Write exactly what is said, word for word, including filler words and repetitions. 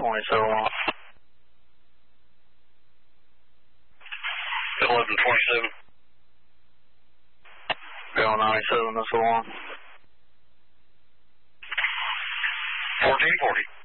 twenty-seven one. eleven twenty-seven. Ground ninety-seven, this is one. fourteen forty.